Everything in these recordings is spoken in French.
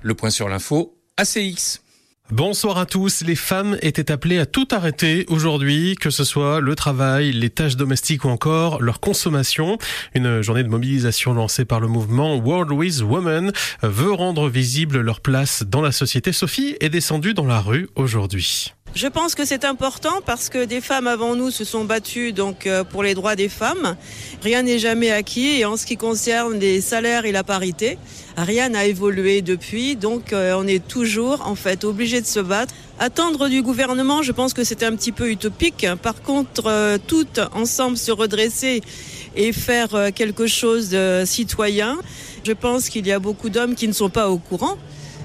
Le point sur l'info, ACX. Bonsoir à tous. Les femmes étaient appelées à tout arrêter aujourd'hui, que ce soit le travail, les tâches domestiques ou encore leur consommation. Une journée de mobilisation lancée par le mouvement World with Women veut rendre visible leur place dans la société. Sophie est descendue dans la rue aujourd'hui. Je pense que c'est important parce que des femmes avant nous se sont battues pour les droits des femmes. Rien n'est jamais acquis et en ce qui concerne les salaires et la parité, rien n'a évolué depuis. Donc on est toujours obligé de se battre. Attendre du gouvernement, je pense que c'est un petit peu utopique. Par contre, toutes ensemble se redresser et faire quelque chose de citoyen. Je pense qu'il y a beaucoup d'hommes qui ne sont pas au courant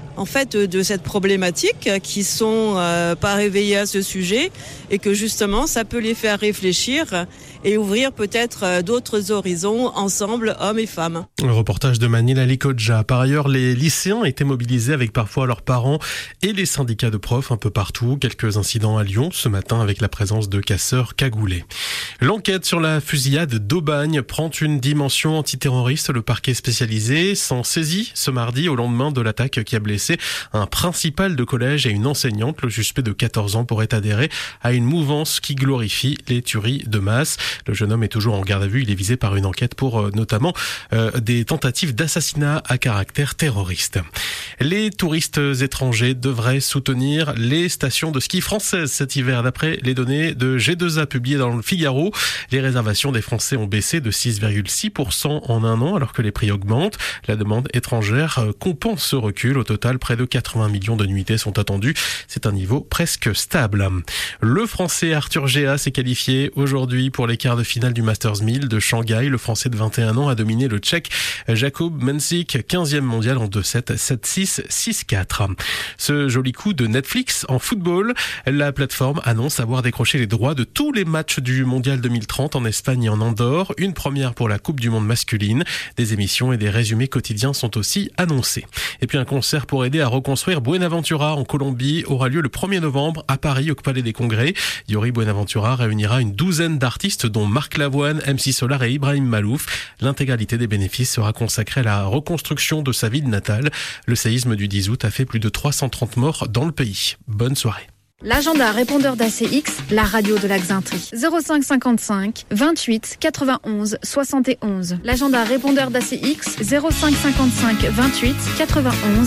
de cette problématique, qui sont pas réveillés à ce sujet et que justement ça peut les faire réfléchir et ouvrir peut-être d'autres horizons ensemble, hommes et femmes. Le reportage de Manila Likodja. Par ailleurs, les lycéens étaient mobilisés avec parfois leurs parents et les syndicats de profs un peu partout. Quelques incidents à Lyon ce matin avec la présence de casseurs cagoulés. L'enquête sur la fusillade d'Aubagne prend une dimension antiterroriste. Le parquet spécialisé s'en saisit ce mardi au lendemain de l'attaque qui a blessé un principal de collège et une enseignante. Le suspect de 14 ans pourrait adhérer à une mouvance qui glorifie les tueries de masse. Le jeune homme est toujours en garde à vue. Il est visé par une enquête pour notamment des tentatives d'assassinat à caractère terroriste. Les touristes étrangers devraient soutenir les stations de ski françaises cet hiver. D'après les données de G2A publiées dans le Figaro, les réservations des Français ont baissé de 6,6% en un an alors que les prix augmentent. La demande étrangère compense ce recul. Au total, près de 80 millions de nuitées sont attendues. C'est un niveau presque stable. Le Français Arthur Géa s'est qualifié aujourd'hui pour les quarts de finale du Masters 1000 de Shanghai. Le Français de 21 ans a dominé le Tchèque Jakub Mensik, 15e mondial en 2-7, 7-6, 6-4. Ce joli coup de Netflix en football, la plateforme annonce avoir décroché les droits de tous les matchs du mondial 2030 en Espagne et en Andorre. Une première pour la Coupe du Monde masculine. Des émissions et des résumés quotidiens sont aussi annoncés. Et puis un concert pour aider à reconstruire Buenaventura en Colombie aura lieu le 1er novembre à Paris au Palais des Congrès. Yori Buenaventura réunira une douzaine d'artistes dont Marc Lavoine, MC Solar et Ibrahim Malouf. L'intégralité des bénéfices sera consacrée à la reconstruction de sa ville natale. Le séisme du 10 août a fait plus de 330 morts dans le pays. Bonne soirée. L'agenda répondeur d'ACX, la radio de la Xintrie. 05 55 28 91 71. L'agenda répondeur d'ACX, 05 55 28 91